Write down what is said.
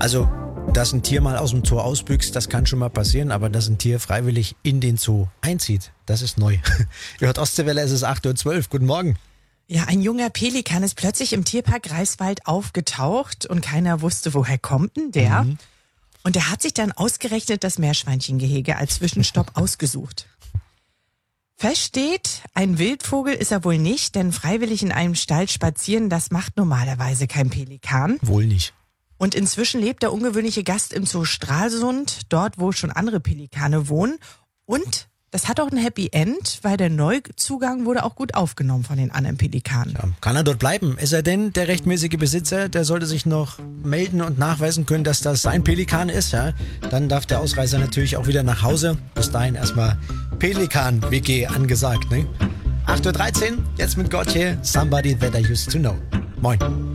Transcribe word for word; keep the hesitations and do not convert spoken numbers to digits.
Also, dass ein Tier mal aus dem Zoo ausbüchst, das kann schon mal passieren, aber dass ein Tier freiwillig in den Zoo einzieht, das ist neu. Ihr hört Ostseewelle, es ist acht Uhr zwölf. Guten Morgen. Ja, ein junger Pelikan ist plötzlich im Tierpark Greifswald aufgetaucht und keiner wusste, woher kommt denn der? Mhm. Und er hat sich dann ausgerechnet das Meerschweinchengehege als Zwischenstopp ausgesucht. Fest steht, ein Wildvogel ist er wohl nicht, denn freiwillig in einem Stall spazieren, das macht normalerweise kein Pelikan. Wohl nicht. Und inzwischen lebt der ungewöhnliche Gast im Zoo Stralsund, dort wo schon andere Pelikane wohnen. Und das hat auch ein Happy End, weil der Neuzugang wurde auch gut aufgenommen von den anderen Pelikanen. Ja, kann er dort bleiben? Ist er denn der rechtmäßige Besitzer? Der sollte sich noch melden und nachweisen können, dass das sein Pelikan ist. Ja? Dann darf der Ausreißer natürlich auch wieder nach Hause. Bis dahin erstmal Pelikan-W G angesagt. Ne? acht Uhr dreizehn, jetzt mit Gotje, Somebody That I Used to Know. Moin.